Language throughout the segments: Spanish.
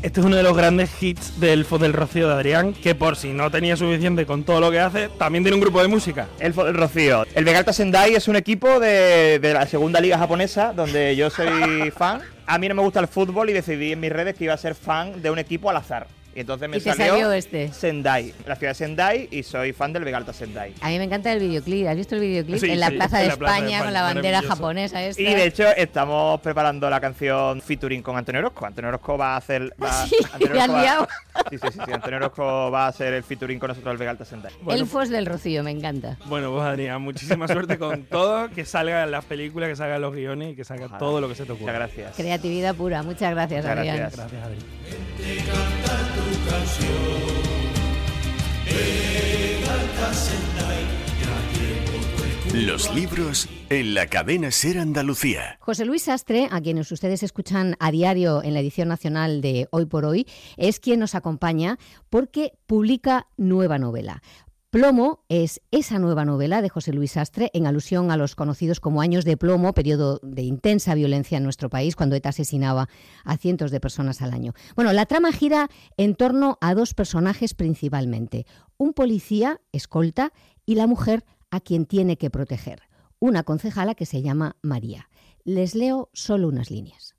Este es uno de los grandes hits de Elfos del Rocío de Adrián, que por si no tenía suficiente con todo lo que hace, también tiene un grupo de música. Elfos del Rocío. El Vegalta Sendai es un equipo de la segunda liga japonesa, donde yo soy fan. A mí no me gusta el fútbol y decidí en mis redes que iba a ser fan de un equipo al azar. Y entonces me salió Sendai, la ciudad de Sendai, y soy fan del Vegalta Sendai. A mí me encanta el videoclip. ¿Has visto el videoclip? Sí, en la sí, Plaza de en la Plaza de España, España, con la bandera maravilloso. japonesa esta. Y de hecho estamos preparando la canción featuring con Antonio Orozco. Antonio Orozco va a hacer... Sí, me han liado. Sí, Antonio Orozco va a hacer el featuring con nosotros del Vegalta Sendai. Bueno, Elfos del Rocío, me encanta. Bueno, pues Adrián, muchísima suerte con todo, que salgan las películas, que salgan los guiones y que salga Ojalá. todo lo que se te ocurra. Muchas gracias. Creatividad pura. Muchas gracias, Muchas Adrián. gracias. Gracias, Adrián. Los libros en la cadena SER Andalucía. José Luis Sastre, a quienes ustedes escuchan a diario en la edición nacional de Hoy por Hoy, es quien nos acompaña porque publica nueva novela. Plomo es esa nueva novela de José Luis Sastre en alusión a los conocidos como años de plomo, periodo de intensa violencia en nuestro país, cuando ETA asesinaba a cientos de personas al año. Bueno, la trama gira en torno a dos personajes principalmente, un policía, escolta, y la mujer a quien tiene que proteger, una concejala que se llama María. Les leo solo unas líneas.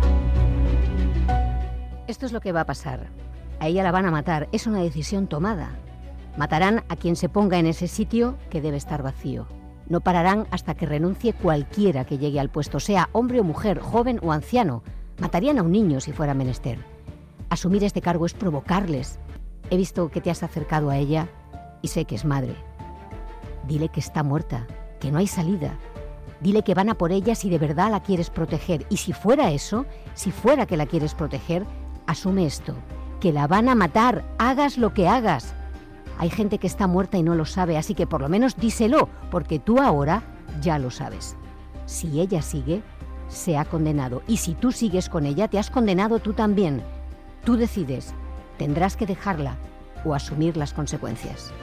Esto es lo que va a pasar. A ella la van a matar, es una decisión tomada. Matarán a quien se ponga en ese sitio que debe estar vacío. No pararán hasta que renuncie cualquiera que llegue al puesto, sea hombre o mujer, joven o anciano. Matarían a un niño si fuera menester. Asumir este cargo es provocarles. He visto que te has acercado a ella y sé que es madre. Dile que está muerta, que no hay salida. Dile que van a por ella si de verdad la quieres proteger. Y si fuera eso, si fuera que la quieres proteger, asume esto, que la van a matar, hagas lo que hagas. Hay gente que está muerta y no lo sabe, así que por lo menos díselo, porque tú ahora ya lo sabes. Si ella sigue, se ha condenado. Y si tú sigues con ella, te has condenado tú también. Tú decides, tendrás que dejarla o asumir las consecuencias.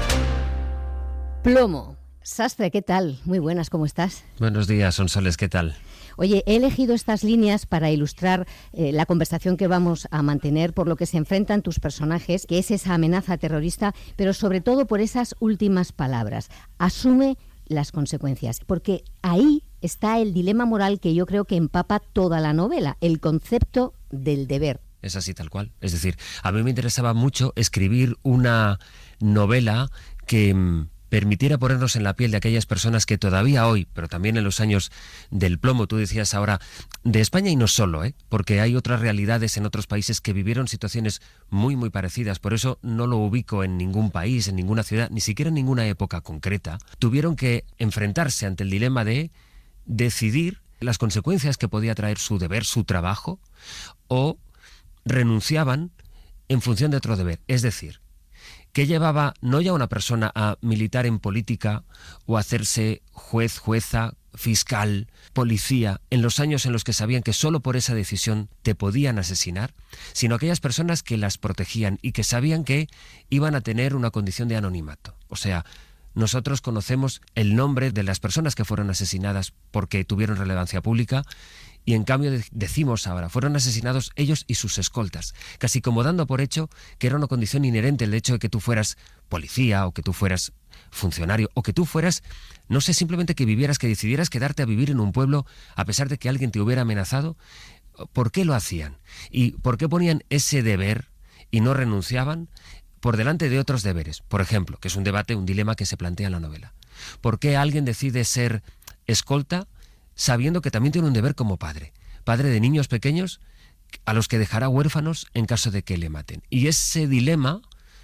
Plomo. Sastre, ¿qué tal? Muy buenas, ¿cómo estás? Buenos días, Sonsoles, ¿qué tal? Oye, he elegido estas líneas para ilustrar la conversación que vamos a mantener, por lo que se enfrentan tus personajes, que es esa amenaza terrorista, pero sobre todo por esas últimas palabras. Asume las consecuencias, porque ahí está el dilema moral que yo creo que empapa toda la novela, el concepto del deber. Es así tal cual. Es decir, a mí me interesaba mucho escribir una novela que permitiera ponernos en la piel de aquellas personas que todavía hoy, pero también en los años del plomo, tú decías ahora, de España y no solo, porque hay otras realidades en otros países que vivieron situaciones muy, muy parecidas, por eso no lo ubico en ningún país, en ninguna ciudad, ni siquiera en ninguna época concreta, tuvieron que enfrentarse ante el dilema de decidir las consecuencias que podía traer su deber, su trabajo, o renunciaban en función de otro deber, es decir, que llevaba no ya una persona a militar en política o a hacerse juez, jueza, fiscal, policía, en los años en los que sabían que solo por esa decisión te podían asesinar, sino aquellas personas que las protegían y que sabían que iban a tener una condición de anonimato. O sea, nosotros conocemos el nombre de las personas que fueron asesinadas porque tuvieron relevancia pública, y en cambio decimos ahora, fueron asesinados ellos y sus escoltas, casi como dando por hecho que era una condición inherente el hecho de que tú fueras policía o que tú fueras funcionario o que tú fueras, no sé, simplemente que vivieras, que decidieras quedarte a vivir en un pueblo a pesar de que alguien te hubiera amenazado. ¿Por qué lo hacían? ¿Y por qué ponían ese deber y no renunciaban por delante de otros deberes? Por ejemplo, que es un debate, un dilema que se plantea en la novela. ¿Por qué alguien decide ser escolta sabiendo que también tiene un deber como padre de niños pequeños a los que dejará huérfanos en caso de que le maten? Y ese dilema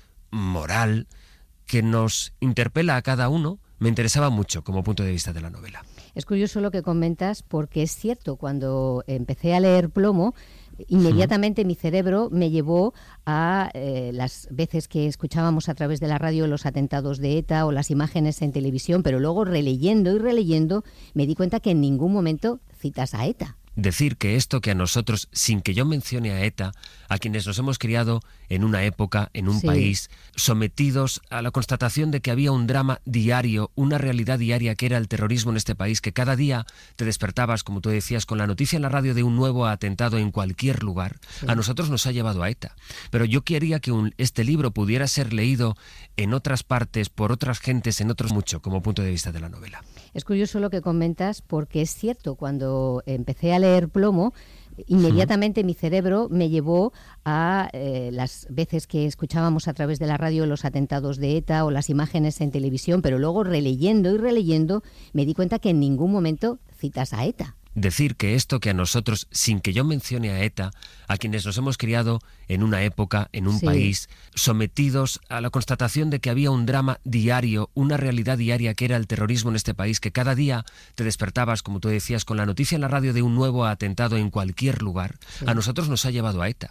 moral que nos interpela a cada uno me interesaba mucho como punto de vista de la novela. Es curioso lo que comentas, porque es cierto, cuando empecé a leer Plomo, inmediatamente mi cerebro me llevó a las veces que escuchábamos a través de la radio los atentados de ETA o las imágenes en televisión, pero luego releyendo y releyendo me di cuenta que en ningún momento citas a ETA. decir que esto que a nosotros, sin que yo mencione a ETA, a quienes nos hemos criado en una época, en un país, sometidos a la constatación de que había un drama diario, una realidad diaria que era el terrorismo en este país, que cada día te despertabas, como tú decías, con la noticia en la radio de un nuevo atentado en cualquier lugar, a nosotros nos ha llevado a ETA. Pero yo quería que este libro pudiera ser leído en otras partes, por otras gentes, en otros mucho, como punto de vista de la novela. Es curioso lo que comentas, porque es cierto, cuando empecé a leer Plomo, inmediatamente mi cerebro me llevó a las veces que escuchábamos a través de la radio los atentados de ETA o las imágenes en televisión, pero luego releyendo y releyendo me di cuenta que en ningún momento citas a ETA. Decir que esto que a nosotros, sin que yo mencione a ETA, a quienes nos hemos criado en una época, en un país, sometidos a la constatación de que había un drama diario, una realidad diaria que era el terrorismo en este país, que cada día te despertabas, como tú decías, con la noticia en la radio de un nuevo atentado en cualquier lugar, a nosotros nos ha llevado a ETA.